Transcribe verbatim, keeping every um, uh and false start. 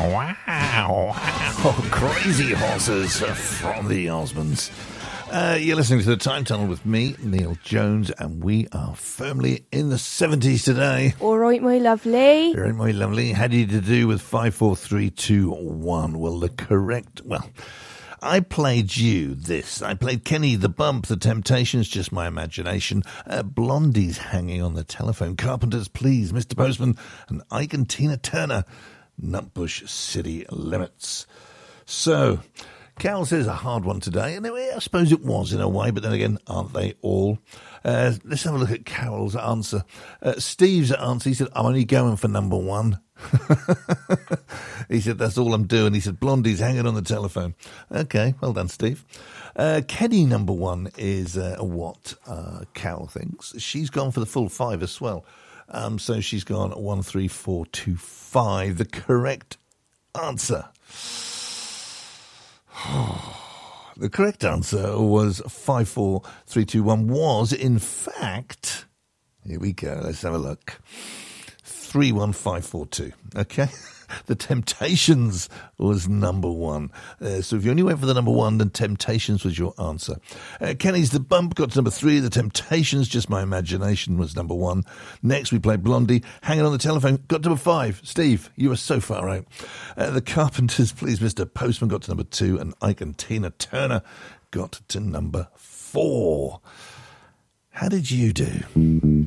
Wow. Oh, crazy horses from the Osmonds. Uh, you're listening to The Time Tunnel with me, Neil Jones, and we are firmly in the seventies today. All right, my lovely. All right, my lovely. How do you do with five, four, three, two, one? Well, the correct... Well, I played you this. I played Kenny the Bump, The Temptations, Just My Imagination, uh, Blondie's Hanging on the Telephone, Carpenters, Please, Mister Postman, and Ike and Tina Turner, Nutbush City Limits. So... Carol says a hard one today, and I suppose it was in a way, but then again, aren't they all? Uh, let's have a look at Carol's answer. Uh, Steve's answer, he said, I'm only going for number one. He said, that's all I'm doing. He said, Blondie's Hanging on the Telephone. Okay, well done, Steve. Uh, Kenny number one is uh, what uh, Carol thinks. She's gone for the full five as well. Um, so she's gone one, three, four, two, five. The correct answer... The correct answer was five, four, three, two, one was, in fact, here we go, let's have a look, three, one, five, four, two, okay? The Temptations was number one. Uh, so if you only went for the number one, then Temptations was your answer. Uh, Kenny's The Bump got to number three. The Temptations, Just My Imagination, was number one. Next, we played Blondie, Hanging on the Telephone, got to number five. Steve, you were so far out. Uh, the Carpenters, Please, Mister Postman, got to number two. And Ike and Tina Turner got to number four. How did you do?